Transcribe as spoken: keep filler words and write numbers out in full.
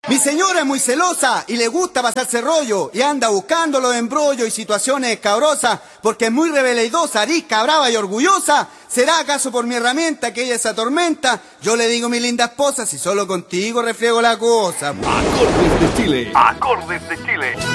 Mi señora es muy celosa y le gusta pasarse rollo y anda buscando los embrollos y situaciones escabrosas porque es muy reveleidosa, arisca, brava y orgullosa. ¿Será acaso por mi herramienta que ella se atormenta? Yo le digo, mi linda esposa, si solo contigo refriego la cosa. Acordes de Chile. Acordes de Chile.